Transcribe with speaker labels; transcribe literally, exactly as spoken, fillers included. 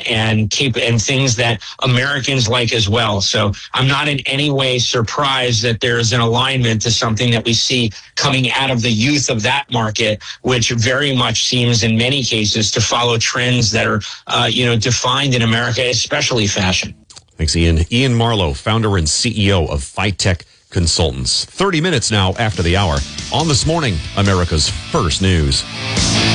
Speaker 1: and keep and things that Americans like as well. So I'm not in any way surprised that there's an alignment to something that we see coming out of the youth of that market, which very much seems in many cases to follow trends that are, uh, you know, defined in America, especially fashion.
Speaker 2: Thanks, Ian. Ian Marlowe, founder and C E O of FiTech Consultants. thirty minutes now after the hour on This Morning, America's First News.